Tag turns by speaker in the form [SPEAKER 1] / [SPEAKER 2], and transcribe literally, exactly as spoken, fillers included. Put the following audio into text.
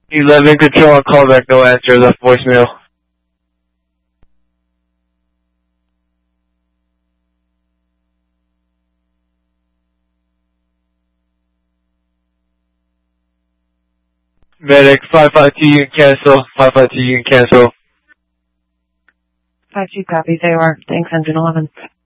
[SPEAKER 1] eleven control on callback, no answer, left voicemail. Medic, five five two, you can cancel. five five two, you can cancel.
[SPEAKER 2] five two copies, A O R. Thanks, Engine eleven.